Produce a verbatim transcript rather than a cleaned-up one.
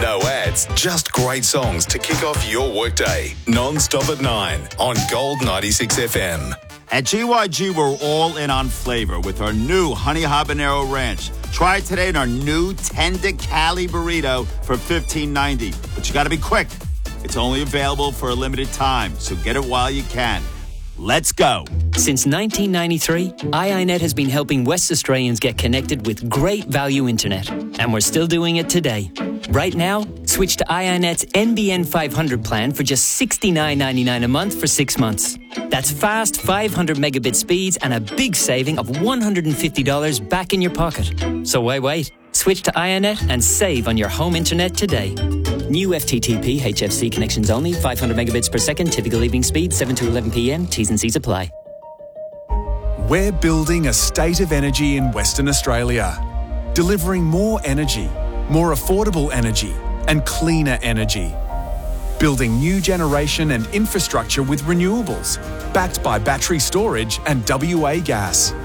No ads, just great songs to kick off your workday. Non-stop at nine on Gold ninety-six F M. At G Y G, we're all in on flavor with our new Honey Habanero Ranch. Try it today in our new Tender Cali Burrito for fifteen ninety. But you got to be quick. It's only available for a limited time, so get it while you can. Let's go. Since nineteen ninety-three, I I net has been helping West Australians get connected with great value internet. And we're still doing it today. Right now, switch to I I net's N B N five hundred plan for just sixty-nine ninety-nine a month for six months. That's fast five hundred megabit speeds and a big saving of one hundred fifty dollars back in your pocket. So why wait? Switch to I I net and save on your home internet today. New F T T P H F C connections only, five hundred megabits per second, typical evening speed, seven to eleven p.m, T's and C's apply. We're building a state of energy in Western Australia, delivering more energy, more affordable energy and cleaner energy. Building new generation and infrastructure with renewables, backed by battery storage and W A Gas.